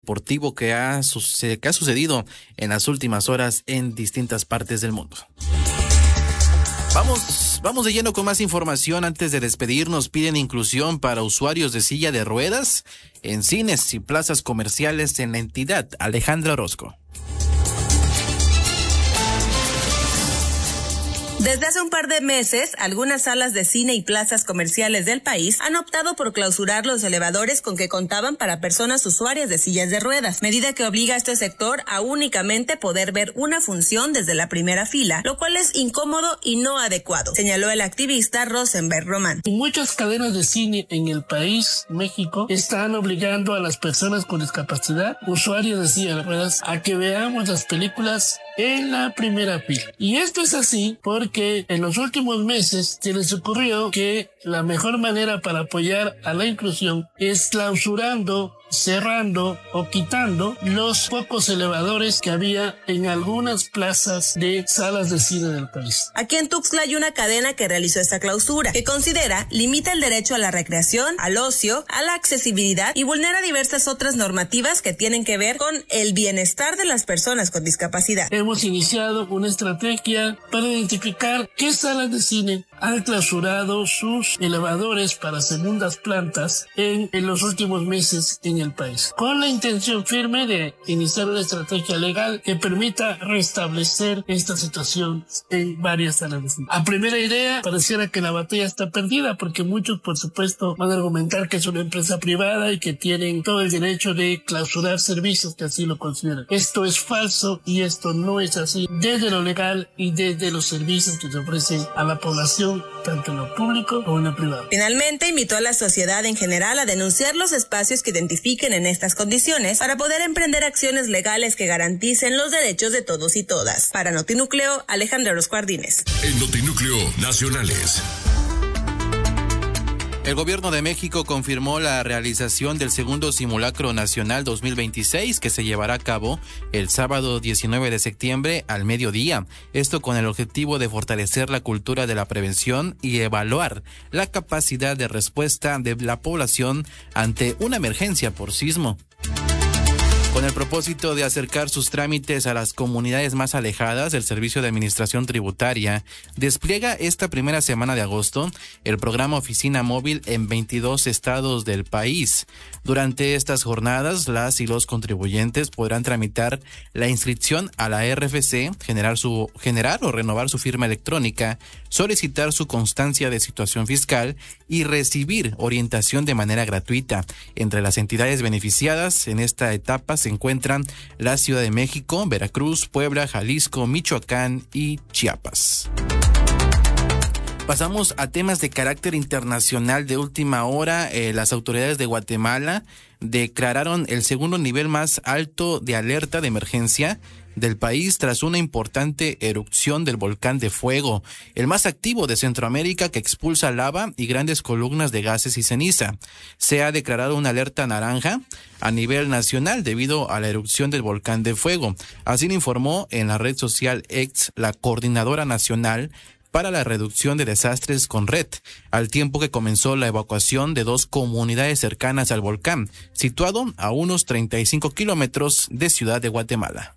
deportivo que ha sucedido en las últimas horas en distintas partes del mundo. Vamos de lleno con más información. Antes de despedirnos, piden inclusión para usuarios de silla de ruedas en cines y plazas comerciales en la entidad. Alejandra Orozco. Desde hace un par de meses, algunas salas de cine y plazas comerciales del país han optado por clausurar los elevadores con que contaban para personas usuarias de sillas de ruedas, medida que obliga a este sector a únicamente poder ver una función desde la primera fila, lo cual es incómodo y no adecuado, señaló el activista Rosenberg Román. Muchas cadenas de cine en el país, México, están obligando a las personas con discapacidad, usuarios de silla de ruedas, a que veamos las películas en la primera fila. Y esto es así porque en los últimos meses se les ocurrió que la mejor manera para apoyar a la inclusión es clausurando, cerrando o quitando los pocos elevadores que había en algunas plazas de salas de cine del país. Aquí en Tuxtla hay una cadena que realizó esta clausura, que considera limita el derecho a la recreación, al ocio, a la accesibilidad y vulnera diversas otras normativas que tienen que ver con el bienestar de las personas con discapacidad. Hemos iniciado una estrategia para identificar qué salas de cine han clausurado sus elevadores para segundas plantas en los últimos meses en el país, con la intención firme de iniciar una estrategia legal que permita restablecer esta situación en varias salas de cine. A primera idea, pareciera que la batalla está perdida, porque muchos, por supuesto, van a argumentar que es una empresa privada y que tienen todo el derecho de clausurar servicios que así lo consideran. Esto es falso y esto no es así desde lo legal y desde los servicios que se ofrecen a la población, tanto en lo público como en lo privado. Finalmente, invitó a la sociedad en general a denunciar los espacios que identifiquen en estas condiciones para poder emprender acciones legales que garanticen los derechos de todos y todas. Para Notinúcleo, Alejandra Orozco Ardínez. En Notinúcleo Nacionales. El Gobierno de México confirmó la realización del segundo Simulacro Nacional 2026 que se llevará a cabo el sábado 19 de septiembre al mediodía. Esto con el objetivo de fortalecer la cultura de la prevención y evaluar la capacidad de respuesta de la población ante una emergencia por sismo. Con el propósito de acercar sus trámites a las comunidades más alejadas, el Servicio de Administración Tributaria despliega esta primera semana de agosto el programa Oficina Móvil en 22 estados del país. Durante estas jornadas, las y los contribuyentes podrán tramitar la inscripción a la RFC, generar o renovar su firma electrónica, solicitar su constancia de situación fiscal y recibir orientación de manera gratuita. Entre las entidades beneficiadas en esta etapa se encuentran la Ciudad de México, Veracruz, Puebla, Jalisco, Michoacán y Chiapas. Pasamos a temas de carácter internacional de última hora. Las autoridades de Guatemala declararon el segundo nivel más alto de alerta de emergencia del país tras una importante erupción del volcán de fuego, el más activo de Centroamérica, que expulsa lava y grandes columnas de gases y ceniza. Se ha declarado una alerta naranja a nivel nacional debido a la erupción del volcán de fuego. Así lo informó en la red social X la Coordinadora Nacional para la Reducción de Desastres CONRED, al tiempo que comenzó la evacuación de 2 comunidades cercanas al volcán, situado a unos 35 kilómetros de Ciudad de Guatemala.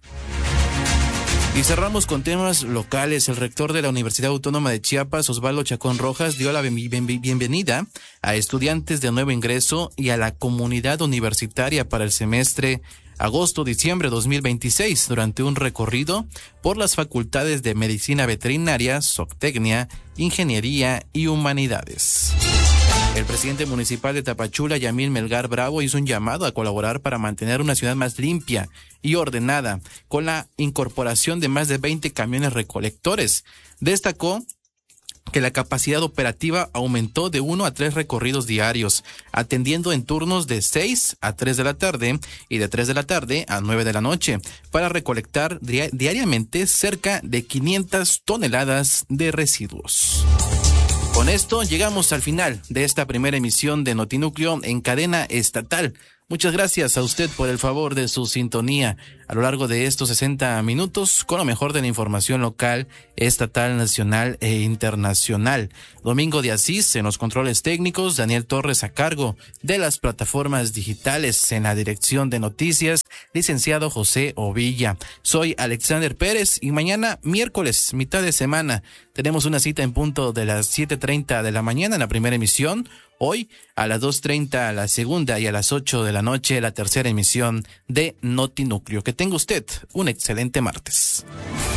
Y cerramos con temas locales. El rector de la Universidad Autónoma de Chiapas, Osvaldo Chacón Rojas, dio la bienvenida a estudiantes de nuevo ingreso y a la comunidad universitaria para el semestre agosto-diciembre 2026 durante un recorrido por las facultades de Medicina Veterinaria, Zootecnia, Ingeniería y Humanidades. El presidente municipal de Tapachula, Yamil Melgar Bravo, hizo un llamado a colaborar para mantener una ciudad más limpia y ordenada, con la incorporación de más de 20 camiones recolectores. Destacó que la capacidad operativa aumentó de 1 a 3 recorridos diarios, atendiendo en turnos de 6 a 3 de la tarde y de 3 de la tarde a 9 de la noche, para recolectar diariamente cerca de 500 toneladas de residuos. Con esto llegamos al final de esta primera emisión de Notinúcleo en cadena estatal. Muchas gracias a usted por el favor de su sintonía a lo largo de estos 60 minutos con lo mejor de la información local, estatal, nacional e internacional. Domingo de Asís en los controles técnicos, Daniel Torres a cargo de las plataformas digitales, en la dirección de noticias, licenciado José Ovilla. Soy Alexander Pérez y mañana miércoles, mitad de semana, tenemos una cita en punto de las 7:30 de la mañana en la primera emisión. Hoy a las 2:30 la segunda y a las 8 de la noche la tercera emisión de Notinúcleo. Que tenga usted un excelente martes.